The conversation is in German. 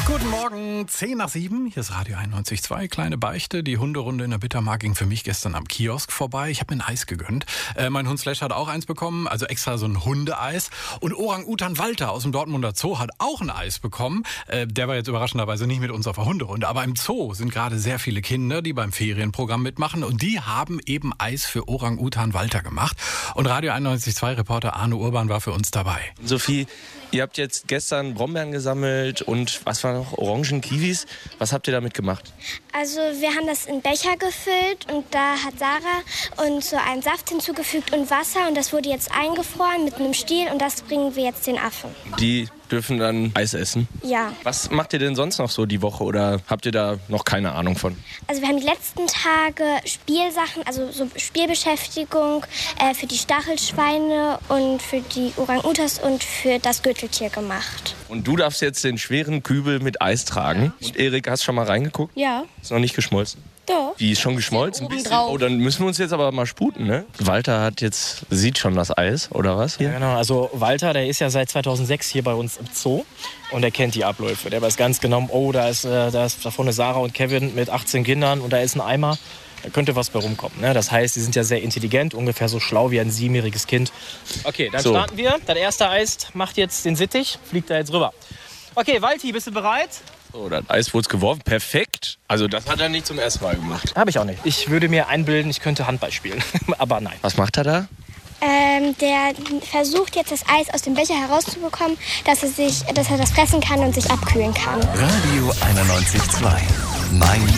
Guten Morgen, 6:10. Hier ist Radio 91.2, kleine Beichte. Die Hunderunde in der Bittermark ging für mich gestern am Kiosk vorbei. Ich habe mir ein Eis gegönnt. Mein Hund Slash hat auch eins bekommen, also extra so ein Hundeeis. Und Orang-Utan Walter aus dem Dortmunder Zoo hat auch ein Eis bekommen. Der war jetzt überraschenderweise nicht mit uns auf der Hunderunde. Aber im Zoo sind gerade sehr viele Kinder, die beim Ferienprogramm mitmachen. Und die haben eben Eis für Orang-Utan Walter gemacht. Und Radio 91.2-Reporter Arne Urban war für uns dabei. Sophie, ihr habt jetzt gestern Brombeeren gesammelt und was war noch? Orangen, Kiwis. Was habt ihr damit gemacht? Also wir haben das in Becher gefüllt und da hat Sarah uns so einen Saft hinzugefügt und Wasser und das wurde jetzt eingefroren mit einem Stiel und das bringen wir jetzt den Affen. Die dürfen dann Eis essen? Ja. Was macht ihr denn sonst noch so die Woche oder habt ihr da noch keine Ahnung von? Also wir haben die letzten Tage Spielsachen, also so Spielbeschäftigung für die Stachelschweine und für die Orang-Utans und für das Gürteltier gemacht. Und du darfst jetzt den schweren Kübel mit Eis tragen. Und Erik, hast du schon mal reingeguckt? Ja. Ist noch nicht geschmolzen? Doch. Die ist schon geschmolzen? Oben drauf. Oh, dann müssen wir uns jetzt aber mal sputen, ne? Walter sieht schon das Eis, oder was? Hier? Ja, genau. Also Walter, der ist ja seit 2006 hier bei uns im Zoo und er kennt die Abläufe. Der weiß ganz genau, oh, da ist da vorne Sarah und Kevin mit 18 Kindern und da ist ein Eimer. Da könnte was bei rumkommen. Ne? Das heißt, die sind ja sehr intelligent, ungefähr so schlau wie ein 7-jähriges Kind. Okay, dann starten wir. Das erste Eis macht jetzt den Sittich, fliegt da jetzt rüber. Okay, Walti, bist du bereit? So, das Eis wurde geworfen. Perfekt. Also das hat er nicht zum ersten Mal gemacht. Habe ich auch nicht. Ich würde mir einbilden, ich könnte Handball spielen. Aber nein. Was macht er da? Der versucht jetzt das Eis aus dem Becher herauszubekommen, dass er das fressen kann und sich abkühlen kann. Radio 91.2. Mein